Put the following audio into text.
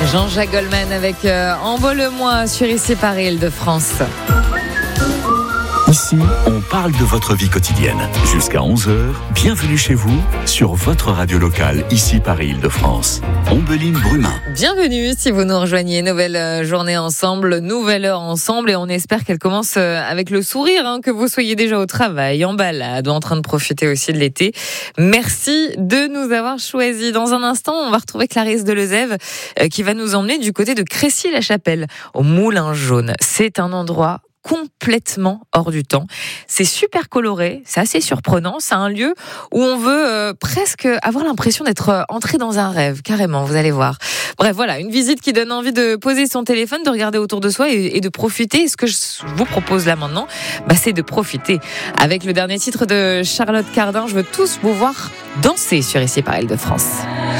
Jean-Jacques Goldman avec Envole-moi sur Ici Paris Île-de-France. Ici, on parle de votre vie quotidienne. Jusqu'à 11h, bienvenue chez vous sur votre radio locale, Ici Paris Île-de-France. Ombeline Brumin. Bienvenue si vous nous rejoignez. Nouvelle journée ensemble, nouvelle heure ensemble et on espère qu'elle commence avec le sourire, que vous soyez déjà au travail, en balade ou en train de profiter aussi de l'été. Merci de nous avoir choisis. Dans un instant, on va retrouver Clarisse Delezève qui va nous emmener du côté de Crécy-la-Chapelle, au Moulin Jaune. C'est un endroit complètement hors du temps. C'est super coloré, c'est assez surprenant. C'est un lieu où on veut presque avoir l'impression d'être entré dans un rêve, carrément, vous allez voir. Bref, voilà, une visite qui donne envie de poser son téléphone, de regarder autour de soi et de profiter. Et ce que je vous propose là maintenant, c'est de profiter. Avec le dernier titre de Charlotte Cardin, je veux tous vous voir danser sur Ici Paris Île-de-France.